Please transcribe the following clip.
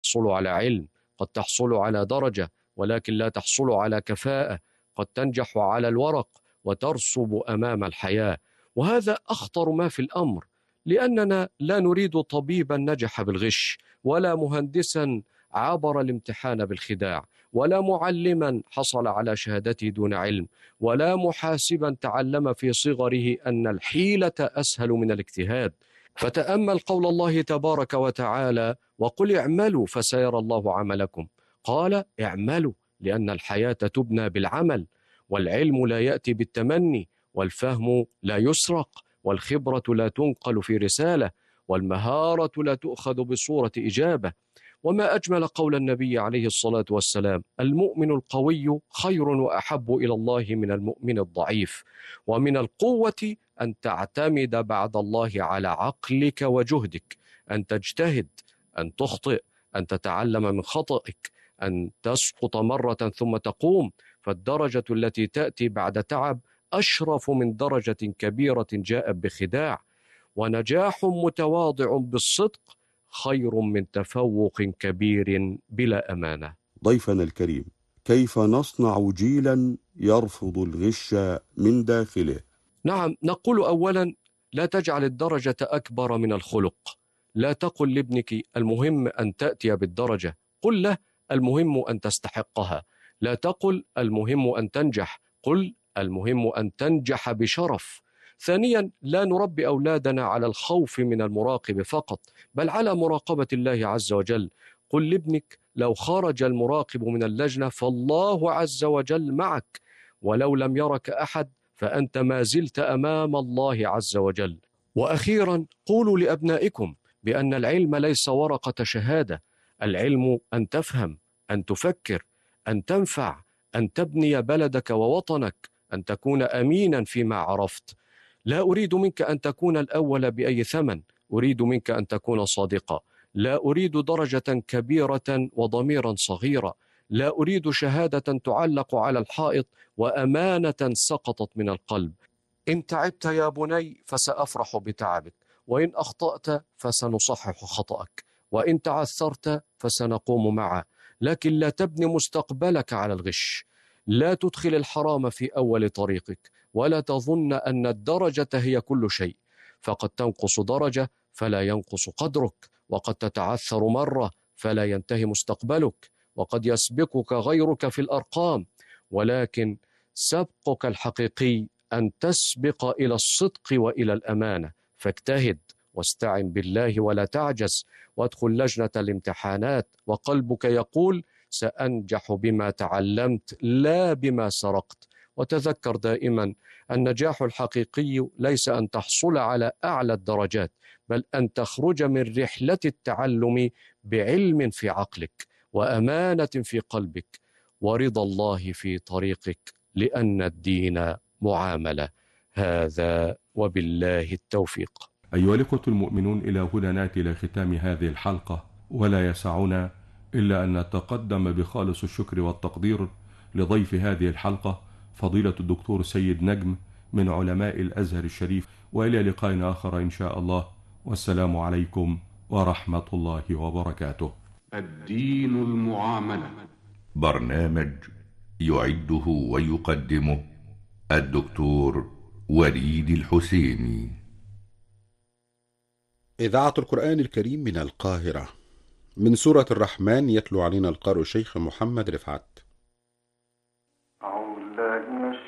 تحصل على علم، قد تحصل على درجة، ولكن لا تحصل على كفاءة، قد تنجح على الورق وترسب أمام الحياة. وهذا أخطر ما في الأمر، لأننا لا نريد طبيبا نجح بالغش، ولا مهندسا عبر الامتحان بالخداع، ولا معلما حصل على شهادته دون علم، ولا محاسبا تعلم في صغره أن الحيلة أسهل من الاجتهاد. فتأمل قول الله تبارك وتعالى: وقل اعملوا فسيرى الله عملكم. قال: اعملوا، لأن الحياة تبنى بالعمل، والعلم لا يأتي بالتمني، والفهم لا يسرق، والخبرة لا تنقل في رسالة، والمهارة لا تؤخذ بصورة إجابة. وما أجمل قول النبي عليه الصلاة والسلام: المؤمن القوي خير وأحب إلى الله من المؤمن الضعيف. ومن القوة أن تعتمد بعد الله على عقلك وجهدك، أن تجتهد، أن تخطئ، أن تتعلم من خطئك، أن تسقط مرة ثم تقوم. فالدرجة التي تأتي بعد تعب أشرف من درجة كبيرة جاءت بخداع. ونجاح متواضع بالصدق خير من تفوق كبير بلا أمانة. ضيفنا الكريم، كيف نصنع جيلا يرفض الغش من داخله؟ نعم، نقول أولا: لا تجعل الدرجة أكبر من الخلق. لا تقل لابنك المهم أن تأتي بالدرجة، قل له المهم أن تستحقها. لا تقل المهم أن تنجح، قل المهم أن تنجح بشرف. ثانيا: لا نربي أولادنا على الخوف من المراقب فقط، بل على مراقبة الله عز وجل. قل لابنك: لو خرج المراقب من اللجنة فالله عز وجل معك، ولو لم يرك أحد فأنت ما زلت أمام الله عز وجل. وأخيرا: قولوا لأبنائكم بأن العلم ليس ورقة شهادة، العلم أن تفهم، أن تفكر، أن تنفع، أن تبني بلدك ووطنك، أن تكون أمينا فيما عرفت. لا أريد منك أن تكون الأول بأي ثمن، أريد منك أن تكون صادقا. لا أريد درجة كبيرة وضميرا صغيرا. لا أريد شهادة تعلق على الحائط وأمانة سقطت من القلب. إن تعبت يا بني فسأفرح بتعبك، وإن أخطأت فسنصحح خطأك، وإن تعثرت فسنقوم معه، لكن لا تبني مستقبلك على الغش. لا تدخل الحرام في أول طريقك، ولا تظن أن الدرجة هي كل شيء، فقد تنقص درجة فلا ينقص قدرك، وقد تتعثر مرة فلا ينتهي مستقبلك، وقد يسبقك غيرك في الأرقام، ولكن سبقك الحقيقي أن تسبق إلى الصدق وإلى الأمانة. فاجتهد واستعن بالله ولا تعجز، وادخل لجنة الامتحانات وقلبك يقول: سأنجح بما تعلمت لا بما سرقت. وتذكر دائما: النجاح الحقيقي ليس أن تحصل على أعلى الدرجات، بل أن تخرج من رحلة التعلم بعلم في عقلك، وأمانة في قلبك، ورضا الله في طريقك، لأن الدين معاملة. هذا وبالله التوفيق. أيها الإخوة المؤمنون، إلى هنا نأتي إلى ختام هذه الحلقة، ولا يسعنا إلا أن نتقدم بخالص الشكر والتقدير لضيف هذه الحلقة فضيلة الدكتور سيد نجم من علماء الأزهر الشريف. وإلى لقاء آخر إن شاء الله، والسلام عليكم ورحمة الله وبركاته. الدين المعاملة، برنامج يعده ويقدمه الدكتور وليد الحسيني. إذاعة القرآن الكريم من القاهرة، من سورة الرحمن، يتلو علينا القارئ الشيخ محمد رفعت. أعوذ بالله من